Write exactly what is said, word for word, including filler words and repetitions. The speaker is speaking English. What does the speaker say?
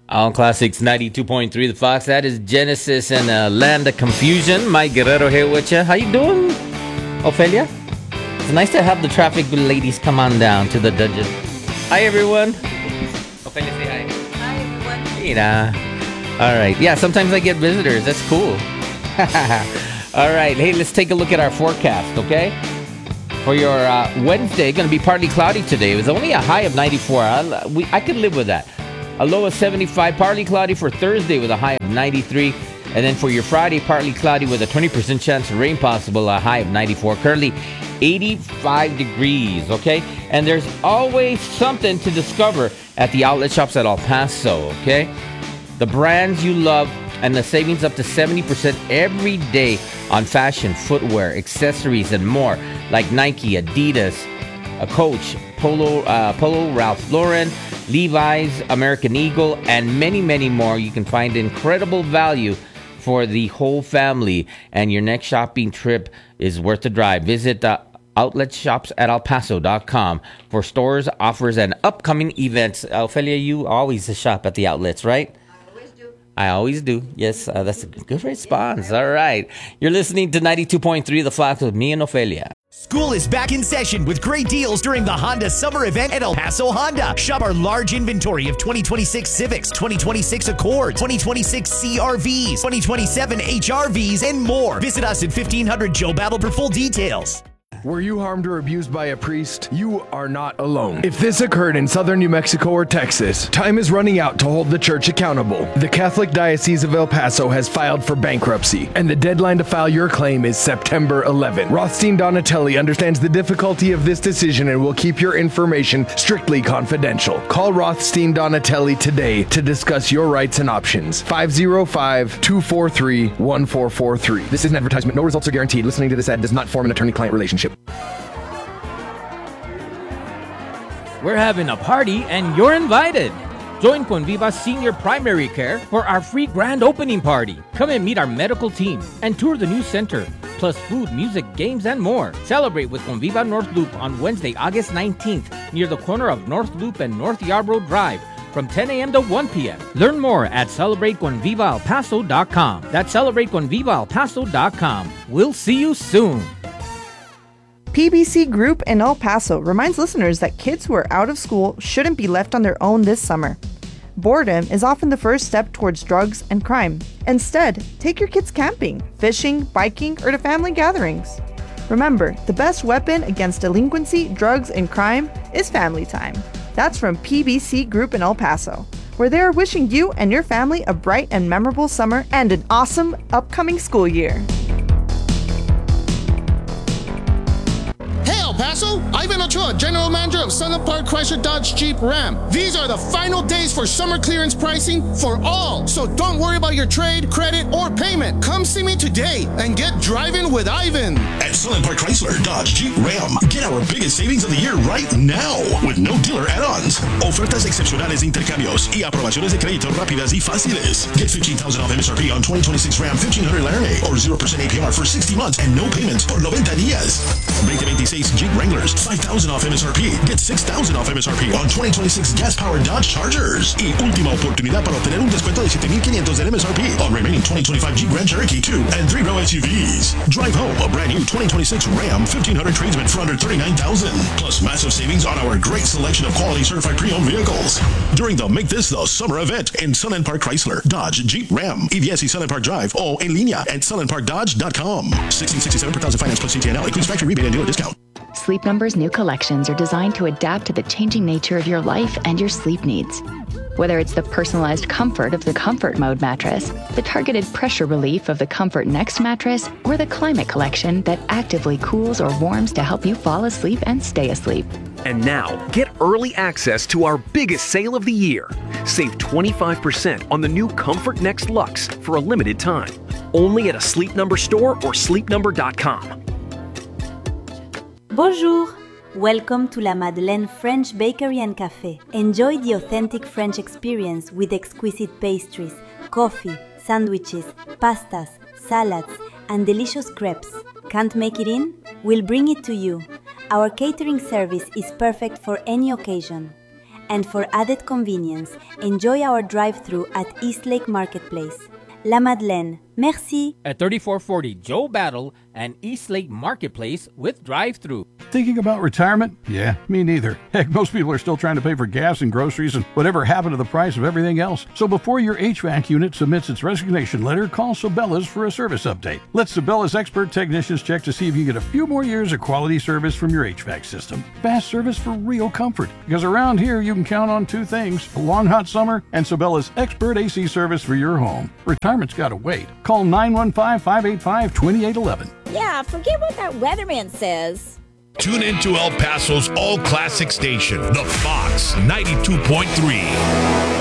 All Classics ninety-two point three The Fox. That is Genesis and uh, Land of Confusion. Mike Guerrero here with you. How you doing, Ophelia? It's nice to have the traffic ladies come on down to the dungeon. Hi, everyone. Ophelia, say hi. Hi, everyone. Mira. All right. Yeah, sometimes I get visitors. That's cool. All right. Hey, let's take a look at our forecast, okay? For your uh, Wednesday, going to be partly cloudy today. It was only a high of ninety-four. I, we, I could live with that. A low of seventy-five, partly cloudy for Thursday with a high of ninety-three. And then for your Friday, partly cloudy with a twenty percent chance of rain possible, a high of ninety-four. Currently, eighty-five degrees, okay? And there's always something to discover at the outlet shops at El Paso, okay? The brands you love and the savings up to seventy percent every day on fashion, footwear, accessories, and more, like Nike, Adidas, a Coach, Polo, uh, Polo, Ralph Lauren, Levi's, American Eagle, and many, many more. You can find incredible value for the whole family, and your next shopping trip is worth the drive. Visit the outlet shops at el paso dot com for stores, offers, and upcoming events. Ophelia, you always shop at the outlets, right? I always do. I always do. Yes, uh, that's a good response. All right. You're listening to ninety-two point three The Fox with me and Ophelia. School is back in session with great deals during the Honda Summer Event at El Paso Honda. Shop our large inventory of twenty twenty-six Civics, twenty twenty-six Accords, twenty twenty-six C R Vs, twenty twenty-seven H R Vs, and more. Visit us at fifteen hundred Joe Battle for full details. Were you harmed or abused by a priest? You are not alone. If this occurred in southern New Mexico or Texas, time is running out to hold the church accountable. The Catholic Diocese of El Paso has filed for bankruptcy, and the deadline to file your claim is September eleventh. Rothstein Donatelli understands the difficulty of this decision and will keep your information strictly confidential. Call Rothstein Donatelli today to discuss your rights and options. five oh five, two four three, one four four three. This is an advertisement. No results are guaranteed. Listening to this ad does not form an attorney-client relationship. We're having a party and you're invited. Join Conviva Senior Primary Care for our free grand opening party. Come and meet our medical team and tour the new center, plus food, music, games, and more. Celebrate with Conviva North Loop on Wednesday, August nineteenth, near the corner of North Loop and North Yarborough Drive, from ten a.m. to one p.m. Learn more at celebrate conviva el paso dot com. That's celebrate conviva el paso dot com. We'll see you soon. P B C Group in El Paso reminds listeners that kids who are out of school shouldn't be left on their own this summer. Boredom is often the first step towards drugs and crime. Instead, take your kids camping, fishing, biking, or to family gatherings. Remember, the best weapon against delinquency, drugs, and crime is family time. That's from P B C Group in El Paso, where they are wishing you and your family a bright and memorable summer and an awesome upcoming school year. Paso, Ivan Ochoa, General Manager of Sunland Park Chrysler Dodge Jeep Ram. These are the final days for summer clearance pricing for all. So don't worry about your trade, credit, or payment. Come see me today and get driving with Ivan. At Sunland Park Chrysler Dodge Jeep Ram, get our biggest savings of the year right now with no dealer add-ons. Ofertas excepcionales de intercambios y aprobaciones de crédito rápidas y fáciles. Get fifteen thousand off M S R P on twenty twenty-six Ram fifteen hundred Laramie or zero percent A P R for sixty months and no payments por noventa días. twenty twenty-six Jeep Wranglers, five thousand off M S R P. Get six thousand off M S R P on twenty twenty-six gas-powered Dodge Chargers. Y última oportunidad para obtener un descuento de siete mil quinientos del M S R P on remaining twenty twenty-five Jeep Grand Cherokee two and three-row S U Vs. Drive home a brand new twenty twenty-six Ram fifteen hundred tradesman for under thirty-nine thousand dollars. Plus massive savings on our great selection of quality certified pre-owned vehicles. During the Make This the Summer event in Sunland Park Chrysler, Dodge, Jeep, Ram, E V S y Sunland Park Drive o en línea at sunland park dodge dot com. sixteen sixty-seven per thousand finance plus C T N L includes factory rebate and dealer discount. Sleep Number's new collections are designed to adapt to the changing nature of your life and your sleep needs. Whether it's the personalized comfort of the Comfort Mode mattress, the targeted pressure relief of the Comfort Next mattress, or the Climate Collection that actively cools or warms to help you fall asleep and stay asleep. And now, get early access to our biggest sale of the year. Save twenty-five percent on the new Comfort Next Luxe for a limited time. Only at a Sleep Number store or sleep number dot com. Bonjour! Welcome to La Madeleine French Bakery and Café. Enjoy the authentic French experience with exquisite pastries, coffee, sandwiches, pastas, salads, and delicious crepes. Can't make it in? We'll bring it to you. Our catering service is perfect for any occasion. And for added convenience, enjoy our drive-thru at Eastlake Marketplace. La Madeleine, merci. At thirty-four forty Joe Battle and Eastlake Marketplace with drive-thru. Thinking about retirement? Yeah, me neither. Heck, most people are still trying to pay for gas and groceries and whatever happened to the price of everything else. So before your H V A C unit submits its resignation letter, call Sabela's for a service update. Let Sabela's expert technicians check to see if you get a few more years of quality service from your H V A C system. Fast service for real comfort. Because around here, you can count on two things, a long hot summer and Sabela's expert A C service for your home. Retirement's got to wait. Call nine one five, five eight five, two eight one one. Yeah, forget what that weatherman says. Tune into El Paso's all-classic station, The Fox ninety-two point three.